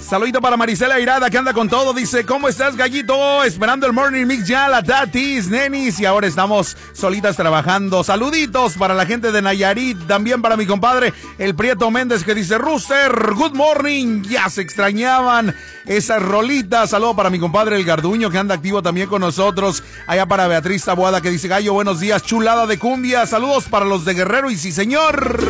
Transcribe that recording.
Saludito para Marisela Irada, que anda con todo. Dice, ¿cómo estás, gallito? Esperando el Morning Mix ya, la tatis, nenis. Y ahora estamos solitas trabajando. Saluditos para la gente de Nayarit. También para mi compadre, el Prieto Méndez, que dice, Rooster, good morning. Ya se extrañaban esas rolitas. Saludo para mi compadre, el Garduño, que anda activo también con nosotros. Allá para Beatriz Taboada, que dice, gallo, buenos días, chulada de cumbia. Saludos para los de Guerrero y sí, señor.